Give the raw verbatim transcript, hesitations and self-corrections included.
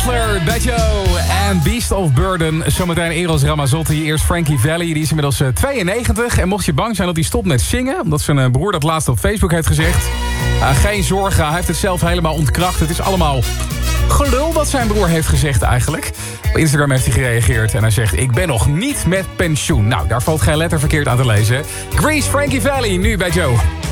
Butler, Bejo en Beast of Burden. Zometeen Eros Ramazzotti, eerst Frankie Valli. Die is inmiddels tweeënnegentig. En mocht je bang zijn dat hij stopt met zingen, omdat zijn broer dat laatst op Facebook heeft gezegd. Uh, geen zorgen, hij heeft het zelf helemaal ontkracht. Het is allemaal gelul wat zijn broer heeft gezegd eigenlijk. Op Instagram heeft hij gereageerd en hij zegt: ik ben nog niet met pensioen. Nou, daar valt geen letter verkeerd aan te lezen. Grease, Frankie Valli, nu bij Joe.